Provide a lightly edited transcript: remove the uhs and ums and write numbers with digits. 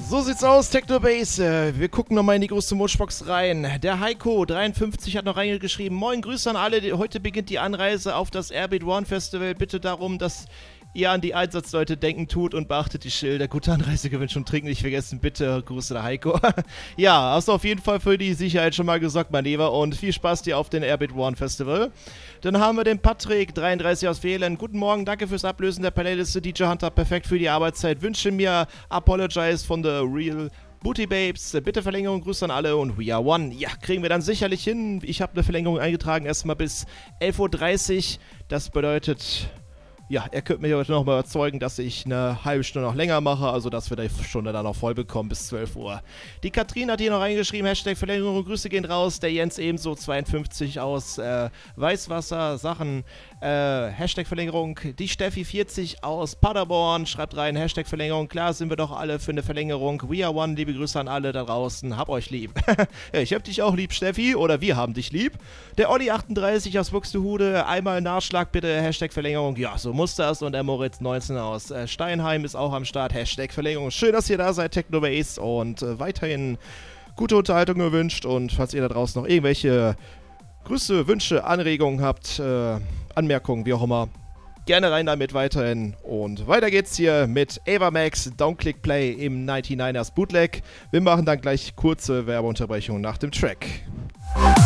So sieht's aus, Technobase. Wir gucken nochmal in die große Mutschbox rein. Der Heiko53 hat noch reingeschrieben: Moin, Grüße an alle. Heute beginnt die Anreise auf das Airbeat One Festival. Bitte darum, dass ihr an die Einsatzleute denken tut und beachtet die Schilder. Gute Anreisegewünsche und trinken nicht vergessen. Bitte, Grüße der Heiko. Ja, hast du auf jeden Fall für die Sicherheit schon mal gesorgt, mein Lieber. Und viel Spaß dir auf den Airbeat One Festival. Dann haben wir den Patrick, 33 aus Wählen. Guten Morgen, danke fürs Ablösen der Playliste. DJ Hunter, perfekt für die Arbeitszeit. Wünsche mir Apologize von The Real Booty Babes. Bitte Verlängerung, Grüße an alle und We Are One. Ja, kriegen wir dann sicherlich hin. Ich habe eine Verlängerung eingetragen, erstmal bis 11.30 Uhr. Das bedeutet... Ja, er könnte mich heute noch mal überzeugen, dass ich eine halbe Stunde noch länger mache, also dass wir die Stunde dann noch voll bekommen bis 12 Uhr. Die Katrin hat hier noch reingeschrieben, Hashtag Verlängerung, Grüße gehen raus. Der Jens ebenso, 52 aus Weißwasser, Sachen, Hashtag Verlängerung. Die Steffi, 40 aus Paderborn, schreibt rein, Hashtag Verlängerung. Klar sind wir doch alle für eine Verlängerung. We are one, liebe Grüße an alle da draußen, hab euch lieb. Ja, ich hab dich auch lieb, Steffi, oder wir haben dich lieb. Der Olli, 38 aus Buxtehude, einmal Nachschlag bitte, Hashtag Verlängerung. Ja, so muss das. Und der Moritz, 19 aus Steinheim, ist auch am Start. Hashtag Verlängerung. Schön, dass ihr da seid, Technobase. Und weiterhin gute Unterhaltung gewünscht. Und falls ihr da draußen noch irgendwelche Grüße, Wünsche, Anregungen habt, Anmerkungen, wie auch immer, gerne rein damit weiterhin. Und weiter geht's hier mit Ava Max, Don't Click Play im 99ers Bootleg. Wir machen dann gleich kurze Werbeunterbrechung nach dem Track.